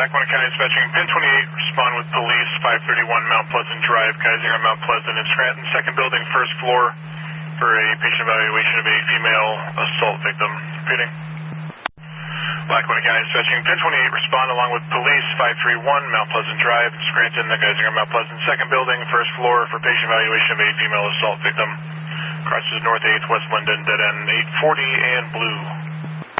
Lackawanna County Dispatching, Pin 28, respond with police, 531 Mount Pleasant Drive, Geisinger, Mount Pleasant, and Scranton, second building, first floor, for a patient evaluation of a female assault victim. Repeating. Lackawanna County Dispatching, Pin 28, respond along with police, 531 Mount Pleasant Drive, Scranton, Geisinger, Mount Pleasant, second building, first floor, for patient evaluation of a female assault victim. Crosses North 8th, West Linden, dead end 840 and blue.